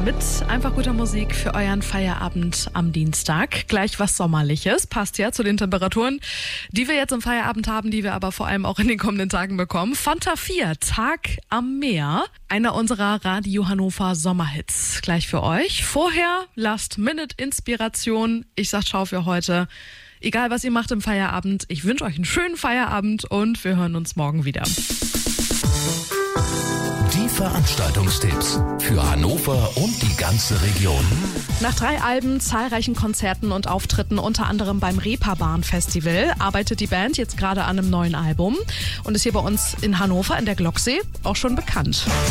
mit einfach guter Musik für euren Feierabend am Dienstag. Gleich was Sommerliches, passt ja zu den Temperaturen, die wir jetzt im Feierabend haben, die wir aber vor allem auch in den kommenden Tagen bekommen. Fanta 4, Tag am Meer, einer unserer Radio Hannover Sommerhits. Gleich für euch. Vorher Last-Minute-Inspiration. Ich sag ciao für heute. Egal, was ihr macht im Feierabend, ich wünsche euch einen schönen Feierabend und wir hören uns morgen wieder. Die Veranstaltungstipps für Hannover und die ganze Region. Nach 3 Alben, zahlreichen Konzerten und Auftritten, unter anderem beim Reeperbahn Festival, arbeitet die Band jetzt gerade an einem neuen Album und ist hier bei uns in Hannover in der Glocksee auch schon bekannt.